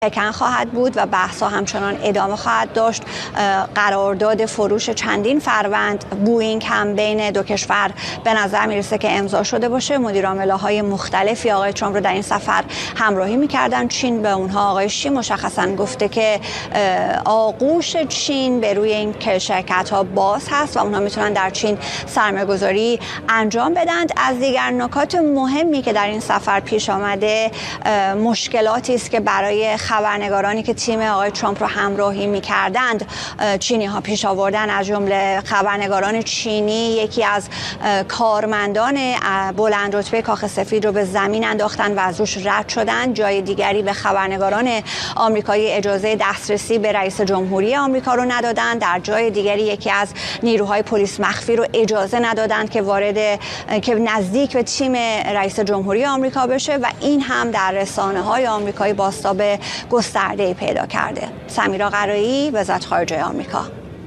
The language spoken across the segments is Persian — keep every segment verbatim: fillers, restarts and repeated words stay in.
پکن خواهد بود و بحث‌ها همچنان ادامه خواهد داشت. قرارداد فروش چندین فروند بوئینگ هم بین دو کشور به نظر میرسه که امضا شده باشه. مدیرعامل‌های مختلفی آقای ترامپ رو در این سفر همراهی می‌کردن. چین به اونها آقای شی مشخصاً گفته که آغوش چین به روی این شرکت‌ها باز هست و اونها میتونن در چین سرمایه‌گذاری انجام بدند. از دیگر نکات مهمی که در این سفر پیش آمده مشکلاتی است که برای خبرنگارانی که تیم آقای ترامپ رو همراهی می‌کردند چینی ها پیش آوردن. از جمله خبرنگاران چینی یکی از کارمندان بلند رتبه کاخ سفید رو به زمین انداختن و از روش رد شدن. جای دیگری به خبرنگاران آمریکایی اجازه دسترسی به رئیس جمهوری آمریکا رو ندادن. در جای دیگری یکی از نیروهای پلیس مخفی رو اجازه ندادند که وارد که نزدیک به تیم رئیس جمهوری آمریکا بشه و این هم در رسانه‌های آمریکایی بازتاب گسترده‌ای پیدا کرده. سمیرا قرایی، وزارت خارجه آمریکا.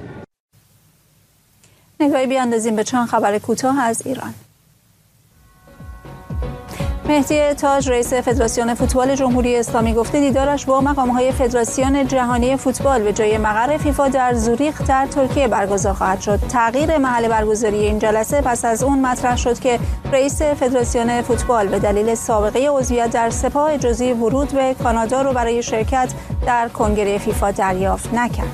نگاهی بیاندازیم به چند خبر کوتاه از ایران. مهدی تاج رئیس فدراسیون فوتبال جمهوری اسلامی گفته دیدارش با مقام‌های فدراسیون جهانی فوتبال به جای مقر فیفا در زوریخ در ترکیه برگزار خواهد شد. تغییر محل برگزاری این جلسه پس از اون مطرح شد که رئیس فدراسیون فوتبال به دلیل سابقه عضویت در سپاه جزئی ورود به کانادا رو برای شرکت در کنگره فیفا دریافت نکرد.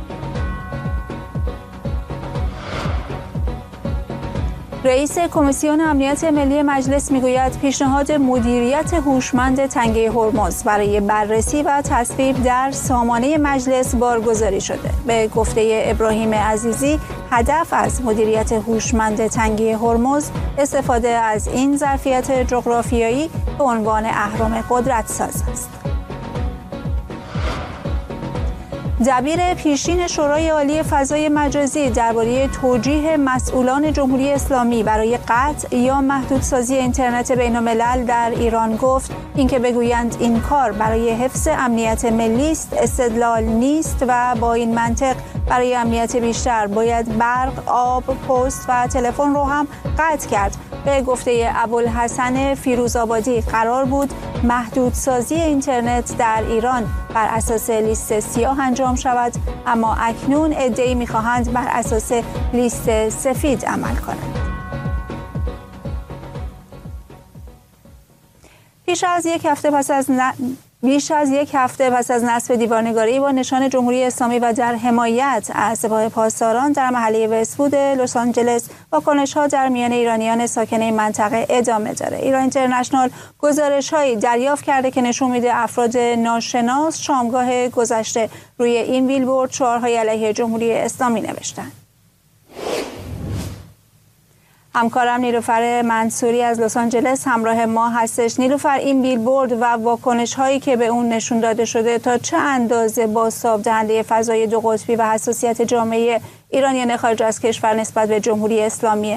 رئیس کمیسیون امنیت ملی مجلس میگوید پیشنهاد مدیریت هوشمند تنگه هرمز برای بررسی و تصویب در سامانه مجلس بارگذاری شده. به گفته ابراهیم عزیزی هدف از مدیریت هوشمند تنگه هرمز استفاده از این ظرفیت جغرافیایی به عنوان اهرم قدرت ساز است. دبیر پیشین شورای عالی فضای مجازی درباره توجیه مسئولان جمهوری اسلامی برای قطع یا محدودسازی اینترنت بین‌الملل در ایران گفت اینکه بگویند این کار برای حفظ امنیت ملی است استدلال نیست و با این منطق برای امنیت بیشتر باید برق، آب، پست و تلفن رو هم قطع کرد. به گفته ابوالحسن فیروزآبادی قرار بود محدودسازی اینترنت در ایران بر اساس لیست سیاه انجام شود، اما اکنون ادعی می‌خواهند بر اساس لیست سفید عمل کنند. پیش از یک هفته پس از ن... بیش از یک هفته پس از نصب دیوارنگاری با نشان جمهوری اسلامی و در حمایت از سپاه پاسداران در محله وست‌وود لس آنجلس واکنش‌ها در میان ایرانیان ساکن این منطقه ادامه داره. ایران اینترنشنال گزارش‌هایی دریافت کرده که نشون میده افراد ناشناس شامگاه گذشته روی این بیلبورد شعارهای علیه جمهوری اسلامی نوشتند. همکارم نیلوفر منصوری از لس آنجلس همراه ما هستش. نیلوفر، این بیلبورد و واکنش هایی که به اون نشون داده شده تا چه اندازه بازتاب دهنده فضای دو قطبی و حساسیت جامعه ایرانیان خارج از کشور نسبت به جمهوری اسلامیه؟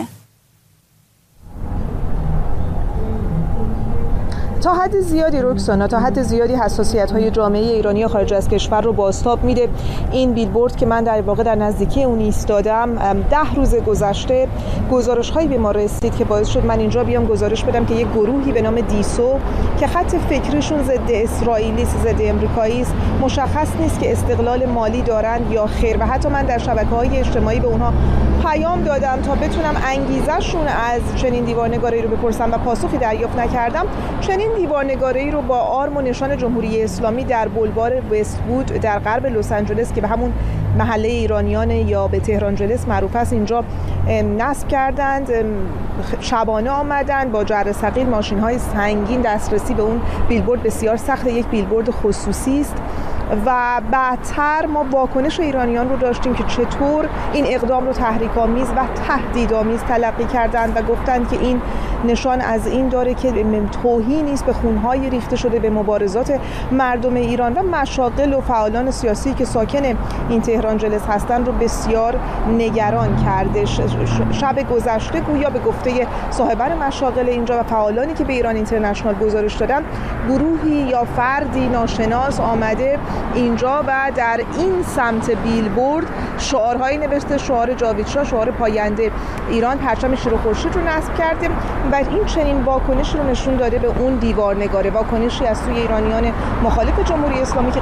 تا حد زیادی رکسانا تا حد زیادی حساسیت‌های جامعه ایرانی خارج از کشور رو بازتاب میده. این بیلبورد که من در واقع در نزدیکی اون ایستادم، ده روز گذشته گزارش‌هایی به ما رسید که باعث شد من اینجا بیام گزارش بدم که یک گروهی به نام دیسو که خط فکریشون ضد اسرائیلی است، ضد آمریکایی است، مشخص نیست که استقلال مالی دارند یا خیر، و حتی من در شبکه‌های اجتماعی به اونها پیام دادم تا بتونم انگیزه‌شون از چنین دیوارنگاری رو بپرسم و پاسخی دریافت نکردم. چنین دیوارنگاری رو با آرم و نشان جمهوری اسلامی در بولوار وست‌وود در غرب لس آنجلس که به همون محله ایرانیان یا به تهران جلس معروف است اینجا نصب کردند. شبانه آمدند با جر ثقیل، ماشین‌های سنگین. دسترسی به اون بیلبورد بسیار سخت، یک بیلبورد خصوصی است و بعدتر ما واکنش ایرانیان رو داشتیم که چطور این اقدام رو تحریک‌آمیز و تهدیدآمیز تلقی کردند و گفتند که این نشان از این داره که توهینی است به خونهای ریخته شده به مبارزات مردم ایران و مشاغل و فعالان سیاسی که ساکن این تهران جلس هستند رو بسیار نگران کرده. شب گذشته گویا به گفته صاحبان مشاغل اینجا و فعالانی که به ایران اینترنشنال گزارش دادن، گروهی یا فردی ناشناس آمده اینجا و در این سمت بیلبورد شعارهایی نوشته، شعار جاوید شاه، شعار پاینده ایران، پرچم شیر و خورشید رو نصب کرده و این چنین واکنشی رو نشون داده به اون دیوارنگاره، واکنشی از سوی ایرانیان مخالف جمهوری اسلامی که